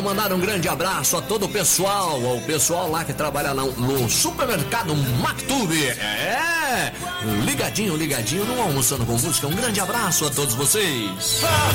Mandar um grande abraço a todo o pessoal lá que trabalha no supermercado Mactube. Ligadinho no Almoçando com Música. Um grande abraço a todos vocês.